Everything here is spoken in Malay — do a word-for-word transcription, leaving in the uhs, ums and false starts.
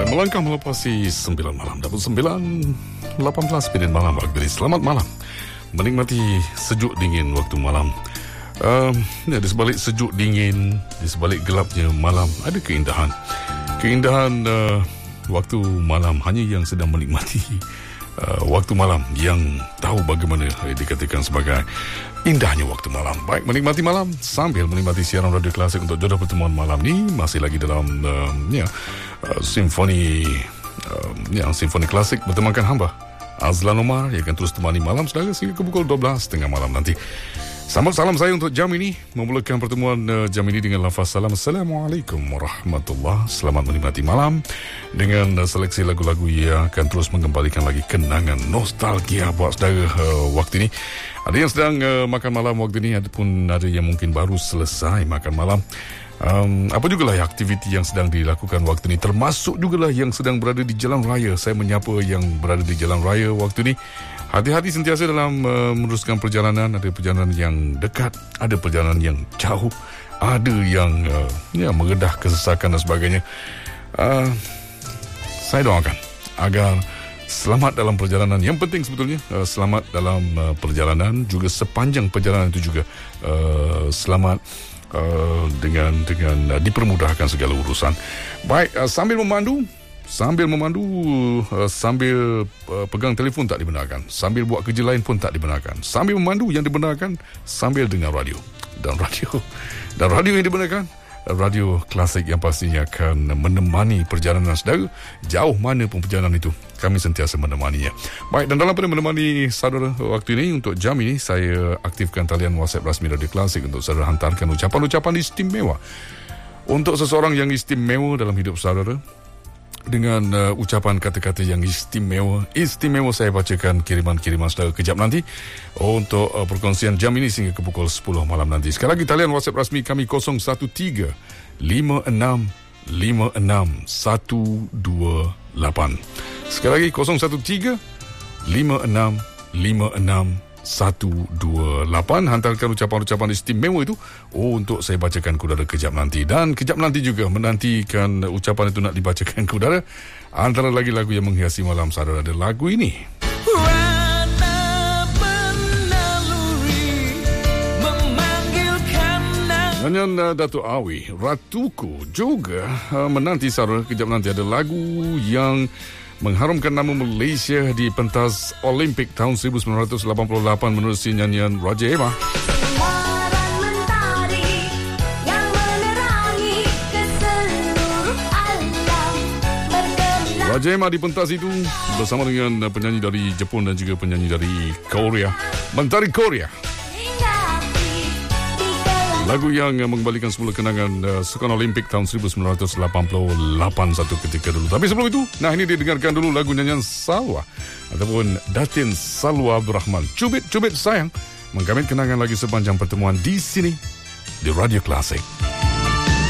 Dan melangkah melepasi sembilan malam, double sembilan, lapan belas minit malam waktu. Selamat malam, menikmati sejuk dingin waktu malam. Um, ya, di sebalik sejuk dingin, di sebalik gelapnya malam, ada keindahan. Keindahan uh, waktu malam hanya yang sedang menikmati uh, waktu malam, yang tahu bagaimana eh, dikatakan sebagai indahnya waktu malam. Baik, menikmati malam sambil menikmati siaran Radio Klasik untuk jodoh pertemuan malam ni. Masih lagi dalam uh, ya, uh, simfoni uh, ya, simfoni klasik bertemakan hamba Azlan Omar yang akan terus temani malam saudara sehingga ke pukul dua belas tiga puluh malam nanti. Selamat salam saya untuk jam ini, memulakan pertemuan uh, jam ini dengan lafaz salam. Assalamualaikum warahmatullahi. Selamat menikmati malam dengan uh, seleksi lagu-lagu yang akan terus mengembalikan lagi kenangan nostalgia buat saudara uh, waktu ini. Ada yang sedang uh, makan malam waktu ini, ataupun ada yang mungkin baru selesai makan malam. Um, apa jugalah aktiviti yang sedang dilakukan waktu ini, termasuk jugalah yang sedang berada di jalan raya. Saya menyapa yang berada di jalan raya waktu ini. Hati-hati sentiasa dalam uh, meneruskan perjalanan. Ada perjalanan yang dekat, ada perjalanan yang jauh, ada yang uh, ya, meredah kesesakan dan sebagainya. Uh, saya doakan agar selamat dalam perjalanan. Yang penting sebetulnya uh, selamat dalam uh, perjalanan, juga sepanjang perjalanan itu juga uh, selamat uh, dengan dengan uh, dipermudahkan segala urusan. Baik, uh, sambil memandu Sambil memandu, uh, sambil uh, pegang telefon tak dibenarkan. Sambil buat kerja lain pun tak dibenarkan. Sambil memandu yang dibenarkan, sambil dengar radio. Dan radio dan radio yang dibenarkan, Radio Klasik yang pastinya akan menemani perjalanan saudara. Jauh mana pun perjalanan itu, kami sentiasa menemaninya. Baik, dan dalam pada menemani saudara waktu ini, untuk jam ini, saya aktifkan talian WhatsApp rasmi Radio Klasik untuk saudara hantarkan ucapan-ucapan istimewa untuk seseorang yang istimewa dalam hidup saudara. Dengan uh, ucapan kata-kata yang istimewa Istimewa saya bacakan kiriman-kiriman saudara kejap nanti untuk uh, perkongsian jam ini sehingga ke pukul sepuluh malam nanti. Sekali lagi talian WhatsApp rasmi kami kosong satu tiga lima enam lima enam satu dua lapan. Sekali lagi kosong satu tiga lima enam lima enam satu dua lapan. Hantarkan ucapan-ucapan istimewa itu oh, untuk saya bacakan ke udara kejap nanti. Dan kejap nanti juga menantikan ucapan itu nak dibacakan ke udara. Antara lagi lagu yang menghiasi malam saudara ada lagu ini. Nyanyian uh, Datuk Awi, Ratuku juga uh, menanti saudara. Kejap nanti ada lagu yang mengharumkan nama Malaysia di pentas Olimpik tahun seribu sembilan ratus lapan puluh lapan menerusi nyanyian Raja Ema. Raja Ema di pentas itu bersama dengan penyanyi dari Jepun dan juga penyanyi dari Korea, Mentari Korea. Lagu yang mengembalikan semula kenangan uh, Sukan Olimpik tahun seribu sembilan ratus lapan puluh lapan satu ketika dulu. Tapi sebelum itu, nah ini didengarkan dulu lagu nyanyian Salwa ataupun Datin Salwa Abdul Rahman. Cubit-cubit sayang, menggamit kenangan lagi sepanjang pertemuan di sini di Radio Klasik.